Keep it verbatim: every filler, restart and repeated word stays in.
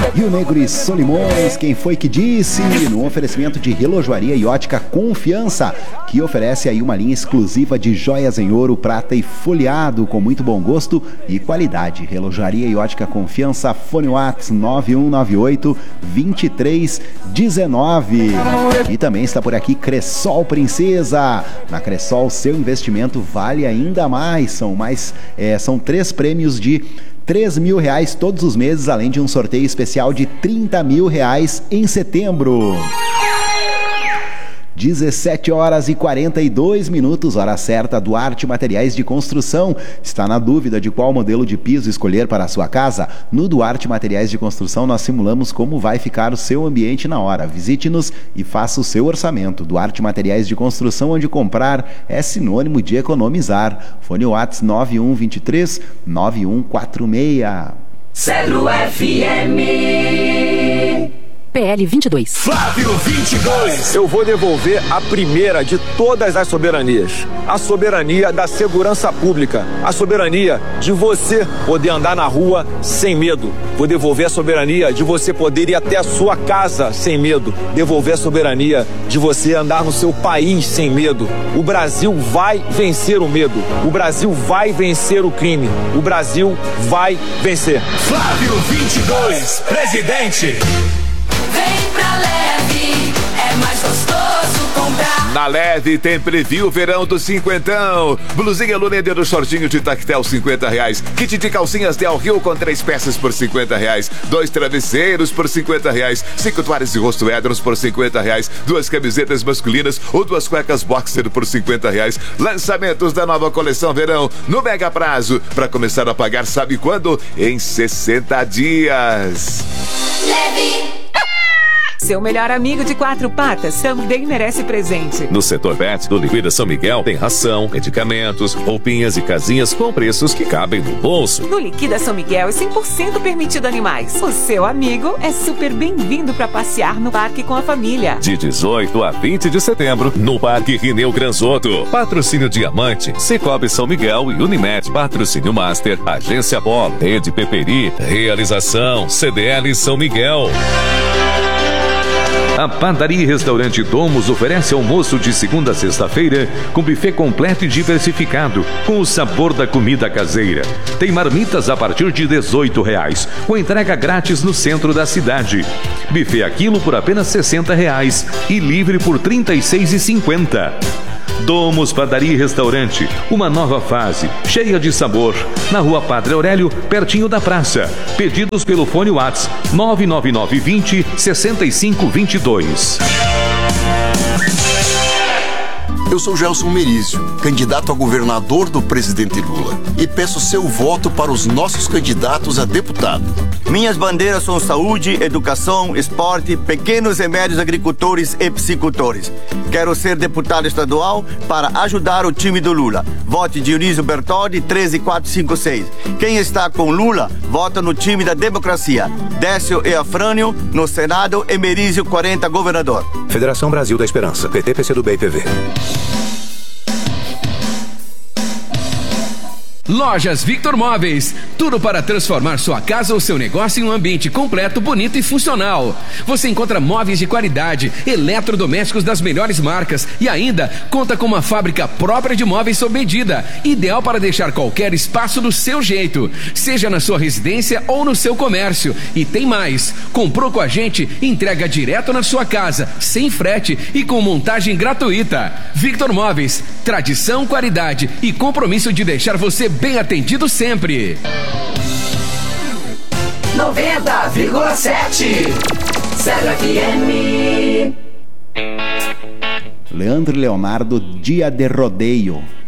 Rio Negro e Solimões, quem foi que disse? No oferecimento de Relojoaria e Ótica Confiança, que oferece aí uma linha exclusiva de joias em ouro, prata e folheado com muito bom gosto e qualidade. Relojoaria e Ótica Confiança, fone Whats nove um nove oito, dois três um nove. E também está por aqui Cressol Princesa. Na Cressol, seu investimento vale ainda mais. São mais, é, são três prêmios de três mil reais todos os meses, além de um sorteio especial de trinta mil reais em setembro. dezessete horas e quarenta e dois minutos, hora certa. Duarte Materiais de Construção. Está na dúvida de qual modelo de piso escolher para a sua casa? No Duarte Materiais de Construção nós simulamos como vai ficar o seu ambiente na hora. Visite-nos e faça o seu orçamento. Duarte Materiais de Construção, onde comprar é sinônimo de economizar. Fone Whats nove um dois três, nove um quatro seis. Celo F M P L vinte e dois. Flávio vinte e dois. Eu vou devolver a primeira de todas as soberanias. A soberania da segurança pública. A soberania de você poder andar na rua sem medo. Vou devolver a soberania de você poder ir até a sua casa sem medo. Devolver a soberania de você andar no seu país sem medo. O Brasil vai vencer o medo. O Brasil vai vencer o crime. O Brasil vai vencer. Flávio vinte e dois, presidente. Vem pra Leve, é mais gostoso comprar. Na Leve tem preview verão do cinquentão. Blusinha Luneder do shortinho de tactel, cinquenta reais. Kit de calcinhas Del Rio com três peças por cinquenta reais. Dois travesseiros por cinquenta reais. Cinco toalhas de rosto Edros por cinquenta reais. Duas camisetas masculinas ou duas cuecas boxer por cinquenta reais. Lançamentos da nova coleção verão no mega prazo. Para começar a pagar, sabe quando? Em sessenta dias. Leve. Seu melhor amigo de quatro patas também merece presente. No setor pet do Liquida São Miguel tem ração, medicamentos, roupinhas e casinhas com preços que cabem no bolso. No Liquida São Miguel é cem por cento permitido animais. O seu amigo é super bem-vindo para passear no parque com a família. De dezoito a vinte de setembro, no Parque Rineu Granzotto. Patrocínio Diamante, Cicobi São Miguel e Unimed. Patrocínio Master, Agência Polo, Rede Peperi. Realização C D L São Miguel. A Padaria e Restaurante Domus oferece almoço de segunda a sexta-feira com buffet completo e diversificado, com o sabor da comida caseira. Tem marmitas a partir de dezoito reais, com entrega grátis no centro da cidade. Buffet a quilo por apenas sessenta reais e livre por trinta e seis reais e cinquenta centavos. Domus Padaria e Restaurante, uma nova fase, cheia de sabor. Na Rua Padre Aurélio, pertinho da praça. Pedidos pelo fone Whats nove nove nove vinte, sessenta e cinco vinte e dois. Eu sou Gelson Merizio, candidato a governador do presidente Lula, e peço seu voto para os nossos candidatos a deputado. Minhas bandeiras são saúde, educação, esporte, pequenos e médios agricultores e psicultores. Quero ser deputado estadual para ajudar o time do Lula. Vote Dionísio Bertoldi, treze quatro cinco seis. Quem está com Lula, vota no time da democracia. Décio e Afrânio, no Senado, e Merizio quarenta, governador. Federação Brasil da Esperança, P T, P C do B e P V. Lojas Victor Móveis, tudo para transformar sua casa ou seu negócio em um ambiente completo, bonito e funcional. Você encontra móveis de qualidade, eletrodomésticos das melhores marcas e ainda conta com uma fábrica própria de móveis sob medida, ideal para deixar qualquer espaço do seu jeito, seja na sua residência ou no seu comércio. E tem mais, comprou com a gente, entrega direto na sua casa, sem frete e com montagem gratuita. Victor Móveis, tradição, qualidade e compromisso de deixar você bem atendido sempre. noventa vírgula sete Celo F M. Leandro e Leonardo, Dia de Rodeio.